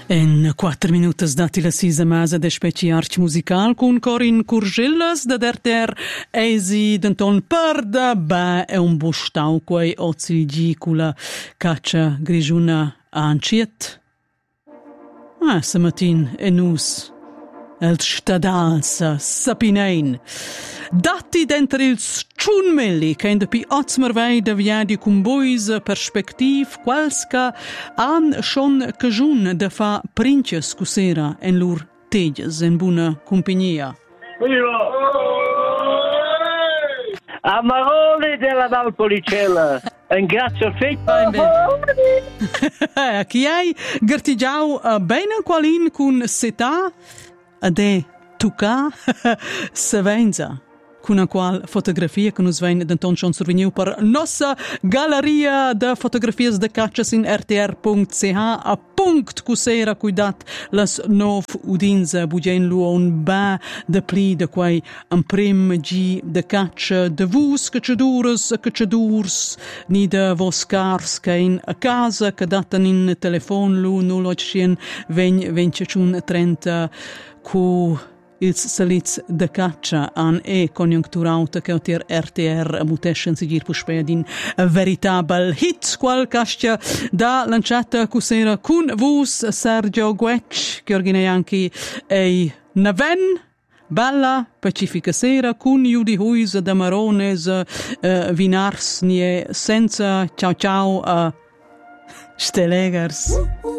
En 4 minutas dati la sisa masa de specie arch musical con Corin Curgellas da RTR eisi d'Anton Parda è un bustau quei ozilgi cula caccia grigiuna anciet. Samatin e nus el stadals sapinein. Dati dentro ils ciunmelli che in depi otsmervei da viadi cum bois perspectiv qualsca han schon cajun da fa princes cusera en lur teges en buna compagnia. Amarone della Valpolicella, un grazie fetto. Chi hai gartigiau bene qualin cun seta ade tuca savenza con una qual fotografia che nos vein d'Anton schon survegniu per nossa galleria de fotografias de caccias in rtr.ch a punct cusera cuidat las nov udinza bugen lu un ba de pli de quai un prim gi de caccia de vus cacciadurs ni de vos cars che in a casa che datan in telefon lu nulocien venceciun 30 cu ils salits de caccia an conjuncturauta che otir RTR muteschen sigir puspea din veritabel hit qual cascia da lanciata cusera cun vus Sergio Guec che orginei anche ei naven bella pacifica sera cun Judi Huis da Marones vinars nie senza ciao ciao stelegers.